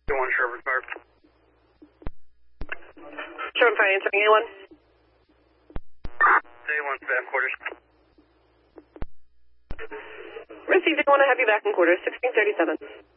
one Sherwood Park. Sherwood Fire answering A1. A1 back quarters. Received A1, I have you back in quarters, 1637.